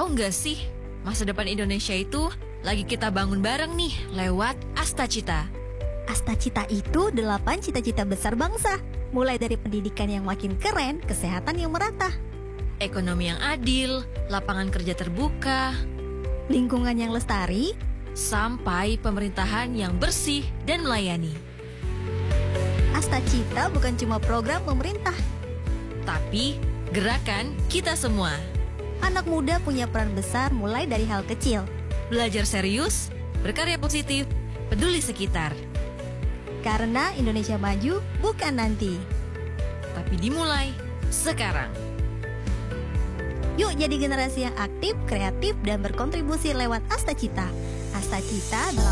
Tahu nggak sih, masa depan Indonesia itu lagi kita bangun bareng nih lewat Astacita. Astacita itu 8 cita-cita besar bangsa. Mulai dari pendidikan yang makin keren, kesehatan yang merata, Ekonomi yang adil, lapangan kerja terbuka, lingkungan yang lestari. sampai pemerintahan yang bersih dan melayani. Astacita bukan cuma program pemerintah. Tapi gerakan kita semua. Anak muda punya peran besar mulai dari hal kecil. Belajar serius, berkarya positif, peduli sekitar. Karena Indonesia maju bukan nanti. Tapi dimulai sekarang. Yuk jadi generasi yang aktif, kreatif, dan berkontribusi lewat Astacita. Astacita